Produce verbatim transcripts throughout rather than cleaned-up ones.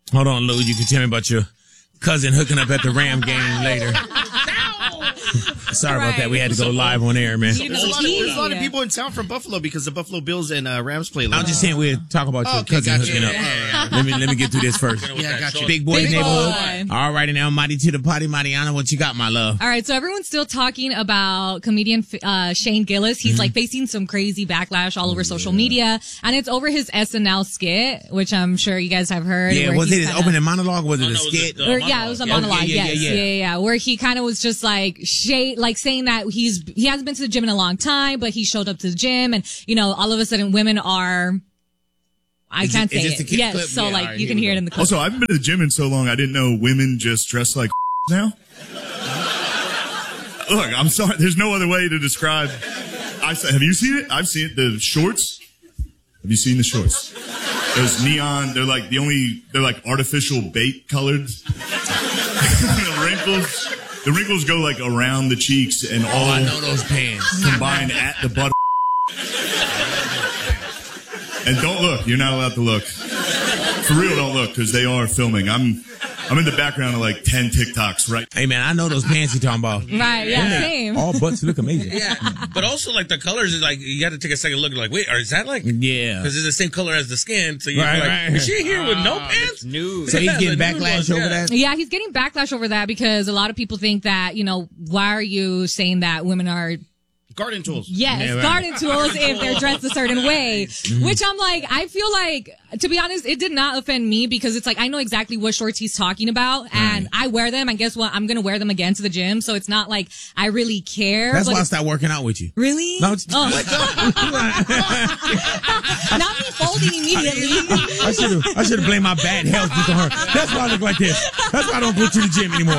Hold on, Lou. You can tell me about your cousin hooking up at the Ram game later. Sorry right. about that. We had to go live on air, man. There's a lot, of, there's a lot of people in town from Buffalo because the Buffalo Bills and uh, Rams play. I'm just saying we'll talk about your okay, cousin gotcha. hooking up. Yeah, yeah, yeah. Let me let me get through this first. Yeah, I got you. Big Boys Big Neighborhood. boy. All righty now, Mighty to the party, Mariana. What you got, my love? All right, so everyone's still talking about comedian uh, Shane Gillis. He's mm-hmm. like facing some crazy backlash all over oh, social yeah. media, and it's over his S N L skit, which I'm sure you guys have heard. Yeah, was it his kinda, opening monologue? Was it oh, a no, skit? Was it, uh, or, yeah, it was a monologue. Yeah, yes, yeah, yeah, yeah, yeah, yeah. Where he kind of was just like shade, like saying that he's he hasn't been to the gym in a long time, but he showed up to the gym, and you know, all of a sudden, women are. I is can't it, say it. Yes, clip? so yeah, like right, you can hear it in the clip. Also, I haven't been to the gym in so long. I didn't know women just dress like now. Look, I'm sorry. There's no other way to describe. I have you seen it? I've seen it. The shorts. Have you seen the shorts? Those neon. They're like the only. They're like artificial bait colored. The wrinkles. The wrinkles go like around the cheeks and all. Oh, I know those pants combined at the butt. And don't look. You're not allowed to look. For real, don't look, because they are filming. I'm I'm in the background of like ten TikToks, right? Hey, man, I know those pants you're talking about. Right, yeah, yeah. Same. All butts look amazing. Yeah, but also, like, the colors is like, you got to take a second look. Like, wait, or is that like... Yeah. Because it's the same color as the skin, so you're right, like, right. is she here with no uh, pants? Nude. So he's Yeah, getting the backlash ones, over yeah. that? Yeah, he's getting backlash over that because a lot of people think that, you know, why are you saying that women are... Garden tools. Yes, yeah, right. garden tools if they're dressed a certain way. Mm-hmm. Which I'm like, I feel like, to be honest, it did not offend me because it's like, I know exactly what shorts he's talking about and right. I wear them. And guess what? I'm going to wear them again to the gym. So it's not like I really care. That's why I it's... stopped working out with you. Really? No, it's... oh. Not me folding immediately. I should have I should have blamed my bad health just on her. That's why I look like this. That's why I don't go to the gym anymore.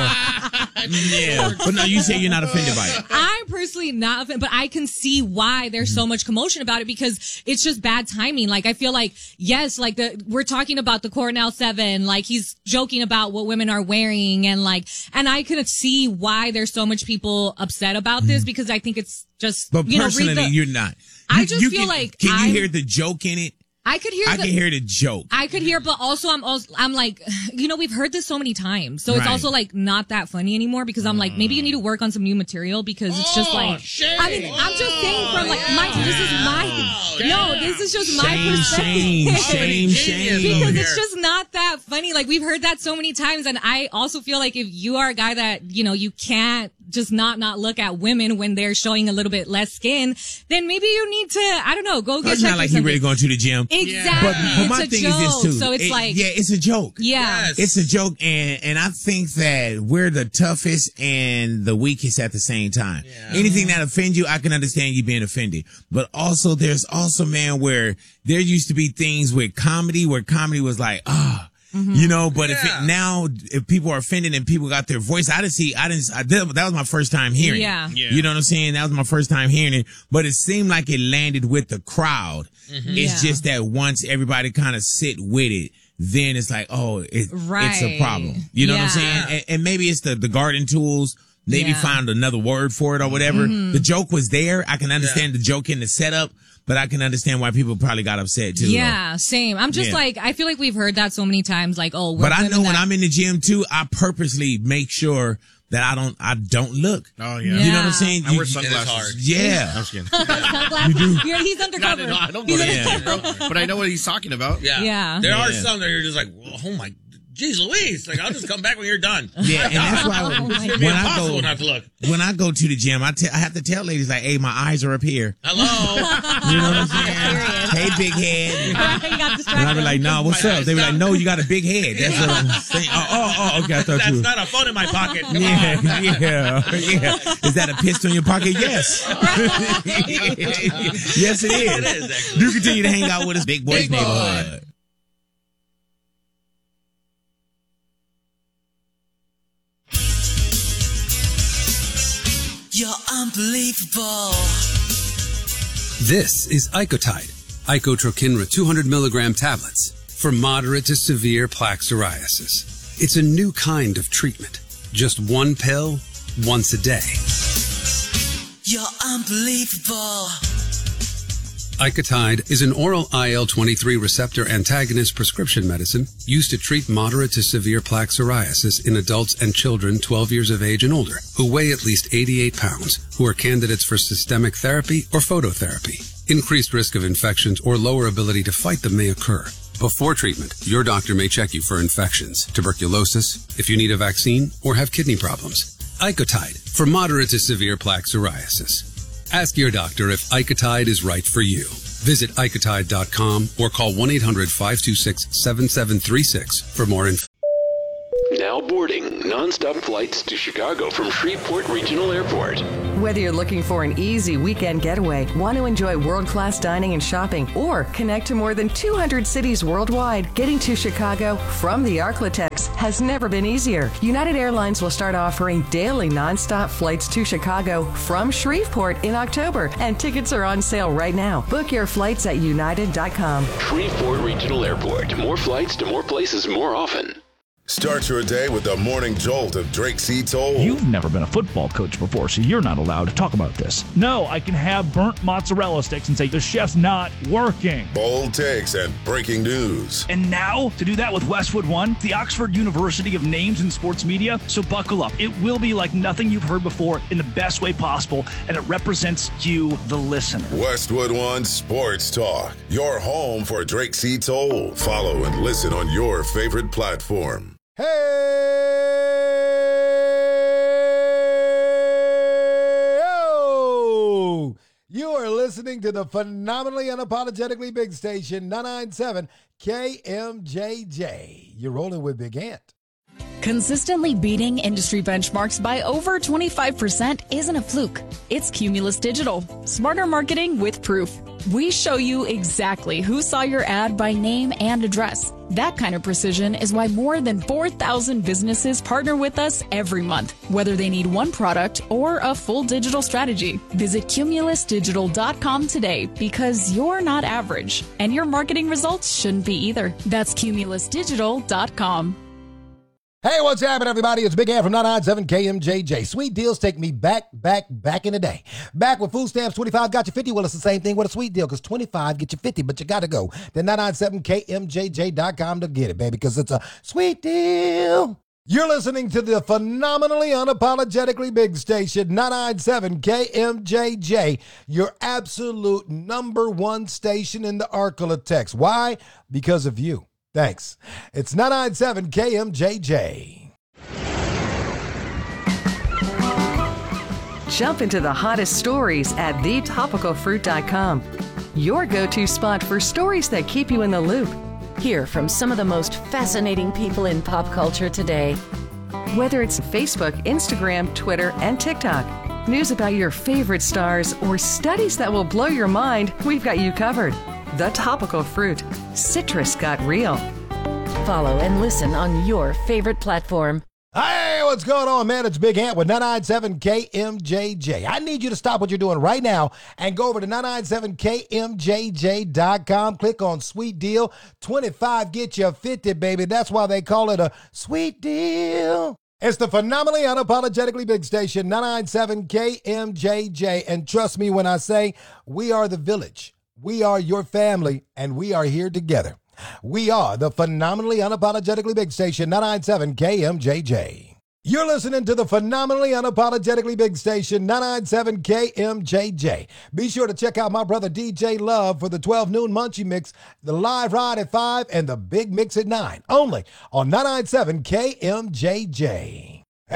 Yeah. But no, you say you're not offended by it. I'm personally not offended, but I can see why there's so much commotion about it because it's just bad timing. Like, I feel like, yes, like the, we're talking about the Cornell seven, like he's joking about what women are wearing and like, and I could see why there's so much people upset about this because I think it's just, But you personally, know, read the, you're not. You, I just you feel can, like Can I'm, you hear the joke in it? I could hear I the, can hear the joke. I could hear, but also I'm also, I'm like, you know, we've heard this so many times. So it's Right. also like not that funny anymore because I'm like, maybe you need to work on some new material because it's just like, shame. I mean, I'm just saying from like my, this is my, no, this is just my Shame, perspective. shame, shame, shame. Because it's just not that funny. Like we've heard that so many times. And I also feel like if you are a guy that, you know, you can't just not, not look at women when they're showing a little bit less skin, then maybe you need to, I don't know, go get It's checked not like or he something. really going to the gym. Exactly. But, but my it's a thing joke. is this too. So it's It- like, yeah, it's a joke. yeah. Yes. It's a joke, and and I think that we're the toughest and the weakest at the same time. Yeah. Anything that offends you, I can understand you being offended. But also, there's also, man, where there used to be things with comedy where comedy was like, ah. Mm-hmm. You know, but if Yeah. it now, if people are offended and people got their voice, I didn't see, I didn't, I, that, that was my first time hearing Yeah. it. Yeah. You know what I'm saying? That was my first time hearing it, but it seemed like it landed with the crowd. Mm-hmm. It's Yeah. just that once everybody kind of sit with it, then it's like, oh, it, it's a Right. problem. You know what I'm Yeah. saying? And, and maybe it's the, the garden tools. Maybe Yeah. find another word for it or whatever. Mm-hmm. The joke was there. I can understand the joke in the setup, but I can understand why people probably got upset too. Yeah, same. I'm just Yeah. like, I feel like we've heard that so many times, like, oh, we're But I women know when that- I'm in the gym too, I purposely make sure that I don't, I don't look. Oh, Yeah. yeah. You know what I'm saying? I You- wear It is sunglasses. hard. Yeah. I'm just kidding. Sunglasses. You're, he's I undercover. don't, I don't go He's to the undercover. gym, bro, but I know what he's talking about. Yeah. Yeah. There are Yeah. some that you're just like, oh my, geez Louise. Like, I'll just come back when you're done. Yeah, and that's why Oh when, my It's going to be when I impossible go, not to look. when I go to the gym, I te- I have to tell ladies like, hey, my eyes are up here. Hello. You know what I'm saying? Hey, big head. You got And I distracted. be like, nah, what's My up? They be eyes like, no, you got a big head. That's what I'm saying. Oh, oh, oh okay, I thought That's you. not a phone in my pocket. Come Yeah, on. yeah, yeah. Is that a pistol in your pocket? Yes. Yes, it is. It is, actually. Do continue to hang out with us, Big Boys Big Boy. Neighborhood. You're unbelievable. This is Icotide, Icotrokinra two hundred milligram tablets for moderate to severe plaque psoriasis. It's a new kind of treatment. Just one pill, once a day. You're unbelievable. Icotide is an oral I L twenty-three receptor antagonist prescription medicine used to treat moderate to severe plaque psoriasis in adults and children twelve years of age and older who weigh at least eighty-eight pounds, who are candidates for systemic therapy or phototherapy. Increased risk of infections or lower ability to fight them may occur. Before treatment, your doctor may check you for infections, tuberculosis, if you need a vaccine, or have kidney problems. Icotide for moderate to severe plaque psoriasis. Ask your doctor if Icotide is right for you. Visit Icotide dot com or call one eight hundred five two six seven seven three six for more info. Now boarding nonstop flights to Chicago from Shreveport Regional Airport. Whether you're looking for an easy weekend getaway, want to enjoy world-class dining and shopping, or connect to more than two hundred cities worldwide, getting to Chicago from the Arklatex has never been easier. United Airlines will start offering daily nonstop flights to Chicago from Shreveport in October, and tickets are on sale right now. Book your flights at united dot com. Shreveport Regional Airport. More flights to more places more often. Start your day with the morning jolt of Drake C. Toll. You've never been a football coach before, so you're not allowed to talk about this. No, I can have burnt mozzarella sticks and say the chef's not working. Bold takes and breaking news. And now, to do that with Westwood One, the Oxford University of Names in Sports Media. So buckle up. It will be like nothing you've heard before in the best way possible, and it represents you, the listener. Westwood One Sports Talk. Your home for Drake C. Toll. Follow and listen on your favorite platform. Hey, oh, you are listening to the phenomenally unapologetically big station, nine ninety-seven K M J J. You're rolling with Big Ant. Consistently beating industry benchmarks by over twenty-five percent isn't a fluke. It's Cumulus Digital. Smarter marketing with proof. We show you exactly who saw your ad by name and address. That kind of precision is why more than four thousand businesses partner with us every month, whether they need one product or a full digital strategy. Visit cumulus digital dot com today, because you're not average, and your marketing results shouldn't be either. That's cumulus digital dot com. Hey, what's happening, everybody? It's Big Ant from nine ninety-seven K M J J. Sweet deals take me back, back, back in the day. Back with food stamps, twenty-five got you fifty. Well, it's the same thing with a sweet deal, because twenty-five get you fifty, but you got to go to nine ninety-seven K M J J dot com to get it, baby, because it's a sweet deal. You're listening to the phenomenally unapologetically big station, nine ninety-seven K M J J, your absolute number one station in the Arklatex. Why? Because of you. Thanks. It's nine ninety-seven K M J J. Jump into the hottest stories at the topical fruit dot com. Your go-to spot for stories that keep you in the loop. Hear from some of the most fascinating people in pop culture today. Whether it's Facebook, Instagram, Twitter, and TikTok, news about your favorite stars, or studies that will blow your mind, we've got you covered. The Topical Fruit. Citrus got real. Follow and listen on your favorite platform. Hey, what's going on, man? It's Big Ant with nine ninety-seven K M J J. I need you to stop what you're doing right now and go over to nine ninety-seven K M J J dot com. Click on Sweet Deal. twenty-five get you fifty, baby. That's why they call it a sweet deal. It's the phenomenally unapologetically big station, nine ninety-seven K M J J. And trust me when I say we are the village. We are your family, and we are here together. We are the phenomenally unapologetically big station, nine ninety-seven K M J J. You're listening to the phenomenally unapologetically big station, nine ninety-seven K M J J. Be sure to check out my brother D J Love for the twelve noon Munchie Mix, the live ride at five, and the big mix at nine. Only on nine ninety-seven K M J J.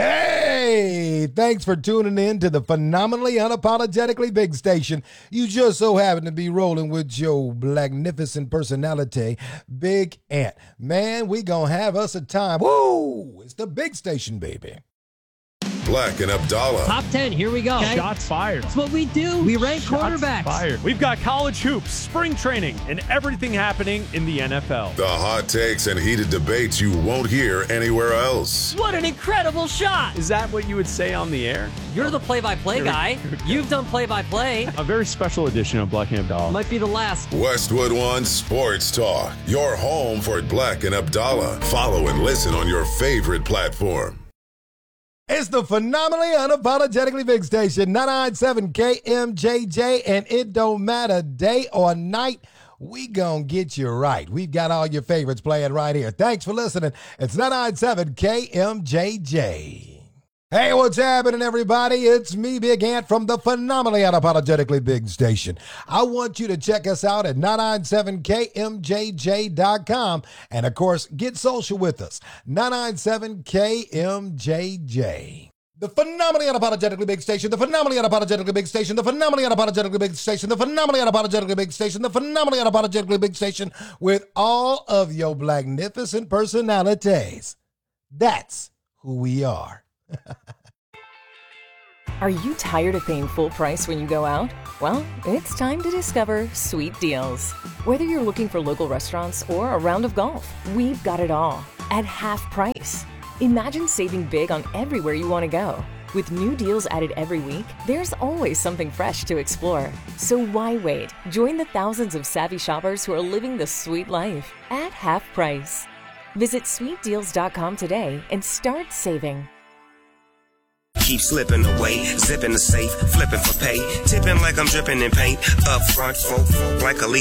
Hey, thanks for tuning in to the phenomenally unapologetically big station. You just so happen to be rolling with your magnificent personality, Big Ant. Man, we gonna have us a time. Woo! It's the big station, baby. Black and Abdallah. Top ten, here we go. Okay. Shots fired. That's what we do. We rank Shots quarterbacks. Fired. We've got college hoops, spring training, and everything happening in the N F L. The hot takes and heated debates you won't hear anywhere else. What an incredible shot. Is that what you would say on the air? You're the play-by-play guy. You've done play-by-play. A very special edition of Black and Abdallah. Might be the last. Westwood One Sports Talk. Your home for Black and Abdallah. Follow and listen on your favorite platform. It's the phenomenally unapologetically big station, ninety-nine point seven K M J J, and it don't matter day or night. We gonna get you right. We've got all your favorites playing right here. Thanks for listening. It's ninety-nine point seven K M J J. Hey, what's happening, everybody? It's me, Big Ant, from the phenomenally unapologetically big station. I want you to check us out at ninety-nine point seven K M J J dot com. And, of course, get social with us, ninety-nine point seven K M J J. The phenomenally unapologetically big station, the phenomenally unapologetically big station, the phenomenally unapologetically big station, the phenomenally unapologetically big station, the phenomenally unapologetically big station with all of your magnificent personalities. That's who we are. Are you tired of paying full price when you go out? Well, it's time to discover Sweet Deals. Whether you're looking for local restaurants or a round of golf, we've got it all at half price. Imagine saving big on everywhere you want to go. With new deals added every week, there's always something fresh to explore. So why wait? Join the thousands of savvy shoppers who are living the sweet life at half price. Visit sweet deals dot com today and start saving. Keep slipping away, zipping the safe, flipping for pay, tipping like I'm dripping in paint, up front, folk, like a leaf.